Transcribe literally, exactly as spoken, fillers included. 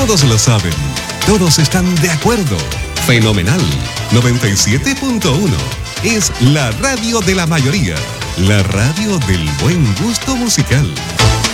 Todos lo saben, todos están de acuerdo. Fenomenal. noventa y siete punto uno es la radio de la mayoría, la radio del buen gusto musical.